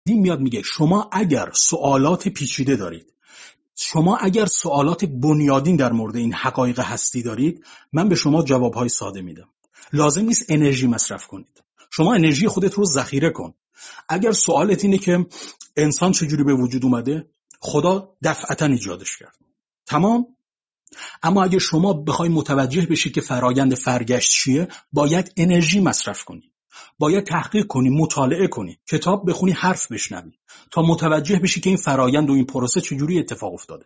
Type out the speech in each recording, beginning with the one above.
دین میاد میگه شما اگر سوالات پیچیده دارید، شما اگر سوالات بنیادین در مورد این حقایق هستی دارید، من به شما جوابهای ساده میدم. لازم نیست انرژی مصرف کنید. شما انرژی خودت رو ذخیره کن. اگر سوالت اینه که انسان چجوری به وجود اومده، خدا دفعتا ایجادش کرد، تمام. اما اگر شما بخوای متوجه بشی که فرایند فرگشت چیه، باید انرژی مصرف کنی، باید تحقیق کنی، مطالعه کنی، کتاب بخونی، حرف بشنوی تا متوجه بشی که این فرایند و این پروسه چجوری اتفاق افتاده.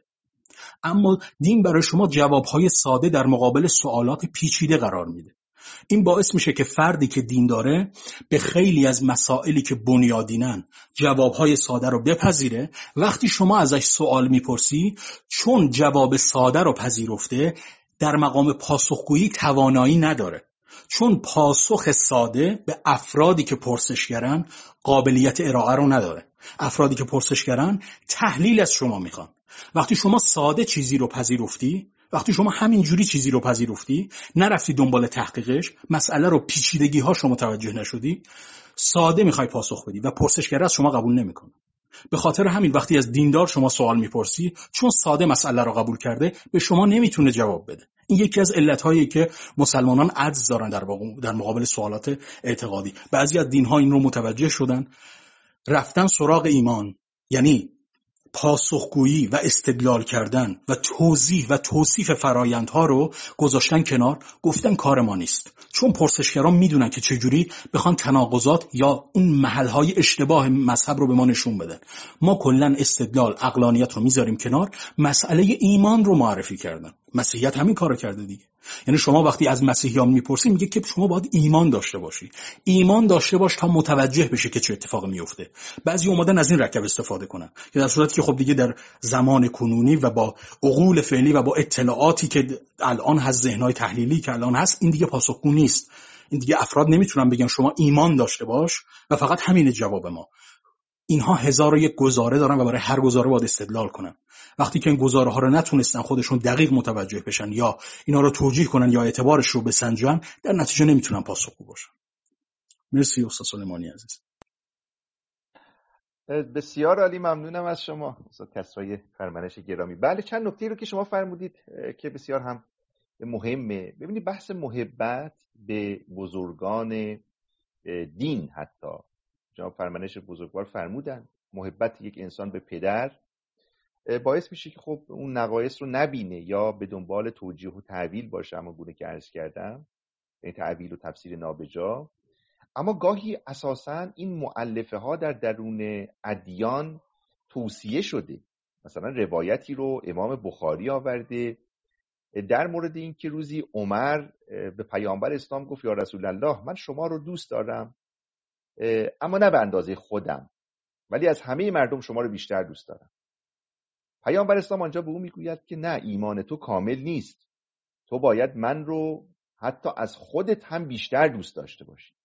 اما دین برای شما جوابهای ساده در مقابل سوالات پیچیده قرار میده. این باعث میشه که فردی که دین داره به خیلی از مسائلی که بنیادینن جوابهای ساده رو بپذیره. وقتی شما ازش سوال میپرسی، چون جواب ساده رو پذیرفته، در مقام پاسخگویی توانایی نداره، چون پاسخ ساده به افرادی که پرسشگرن قابلیت ارائه رو نداره. افرادی که پرسشگرن تحلیل از شما میخوان. وقتی شما ساده چیزی رو پذیرفتی، وقتی شما همینجوری چیزی رو پذیرفتی، نرفتی دنبال تحقیقش، مسئله رو پیچیدگی هاشو متوجه نشدی، ساده میخوای پاسخ بدی و پرسشگر از شما قبول نمیکنه. به خاطر همین وقتی از دیندار شما سوال میپرسی، چون ساده مسئله رو قبول کرده، به شما نمیتونه جواب بده. این یکی از علتهایی که مسلمانان عجز دارن در مقابل سوالات اعتقادی. بعضی از دینها این رو متوجه شدن، رفتن سراغ ایمان، یعنی پاسخگویی و استدلال کردن و توضیح و توصیف فرایندها رو گذاشتن کنار، گفتن کار ما نیست. چون پرسشگران میدونن که چجوری بخوان تناقضات یا اون محلهای اشتباه مذهب رو به ما نشون بدن. ما کلا استدلال، عقلانیت رو میذاریم کنار، مسئله ایمان رو معرفی کردن. مسیحیت همین کارو کرده دیگه. یعنی شما وقتی از مسیحیان میپرسی، میگه که شما باید ایمان داشته باشی. ایمان داشته باش تا متوجه بشی که چه اتفاقی میفته. بعضی اومدن از این رکب استفاده کنن، که در صورتی که خب دیگه در زمان کنونی و با عقول فعلی و با اطلاعاتی که الان هست، ذهن‌های تحلیلی که الان هست، این دیگه پاسخگو نیست. این دیگه افراد نمیتونن بگن شما ایمان داشته باش و فقط همین جواب ما. اینها هزار و یک گزاره دارن و برای هر گزاره باید استدلال کنن. وقتی که این گزاره ها رو نتونستن خودشون دقیق متوجه بشن یا اینا رو توجیه کنن یا اعتبارش رو بسنجن، در نتیجه نمیتونن پاسخگو باشن. مرسی استاد سلیمانی عزیز. بسیار عالی، ممنونم از شما استاد کسرای فرمانش گرامی. بله، چند نکته رو که شما فرمودید که بسیار هم مهمه. ببینید بحث محبت به بزرگان دین، حتی جناب فرمانش بزرگوار فرمودن محبت یک انسان به پدر باعث میشه که خب اون نقایص رو نبینه یا به دنبال توجیه و تعویل باشه، اما گونه که عرض کردم، یعنی تعویل و تفسیر نابجا. اما گاهی اساساً این مؤلفه ها در درون ادیان توصیه شده. مثلا روایتی رو امام بخاری آورده در مورد این که روزی عمر به پیامبر اسلام گفت یا رسول الله، من شما رو دوست دارم، اما نه به اندازه خودم، ولی از همه مردم شما رو بیشتر دوست دارم. پیامبر اسلام آنجا به او میگوید که نه، ایمان تو کامل نیست، تو باید من رو حتی از خودت هم بیشتر دوست داشته باشی.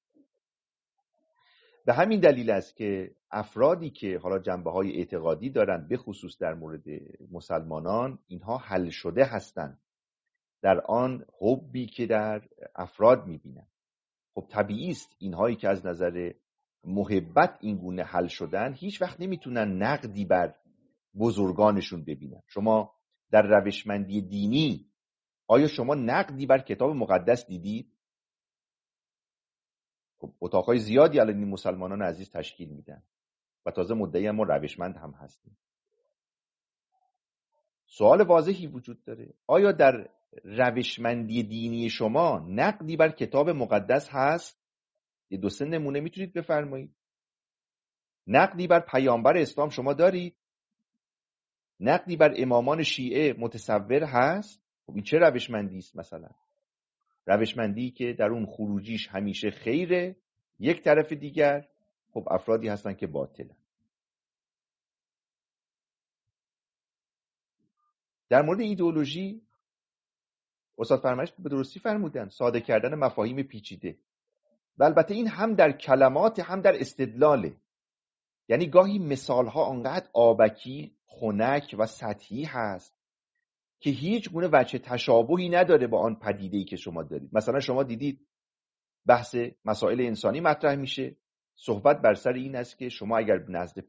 به همین دلیل است که افرادی که حالا جنبه‌های اعتقادی دارند، به خصوص در مورد مسلمانان، اینها حل شده هستند در آن حبی که در افراد می‌بینند. خب طبیعی است اینهایی که از نظر محبت این گونه حل شدن هیچ وقت نمیتونن نقدی بر بزرگانشون ببینن. شما در روشمندی دینی آیا شما نقدی بر کتاب مقدس دیدید؟ خب اتاقهای زیادی الان این مسلمانان عزیز تشکیل میدن و تازه مدعی ما روشمند هم هستیم. سوال واضحی وجود داره، آیا در روشمندی دینی شما نقدی بر کتاب مقدس هست؟ یه دو سه نمونه میتونید بفرمایید. نقدی بر پیامبر اسلام شما دارید؟ نقدی بر امامان شیعه متصور هست؟ خب این چه روشمندی است؟ مثلا روشمندی که در اون خروجیش همیشه خیره، یک طرف دیگر خب افرادی هستن که باطلن. در مورد ایدئولوژی استاد فرمایش به درستی فرمودن، ساده کردن مفاهیم پیچیده. و البته این هم در کلمات هم در استدلاله. یعنی گاهی مثالها انقدر آبکی، خنک و سطحی هست که هیچ گونه وجه تشابهی نداره با آن پدیده‌ای که شما دارید. مثلا شما دیدید بحث مسائل انسانی مطرح میشه، صحبت بر سر این است که شما اگر نزد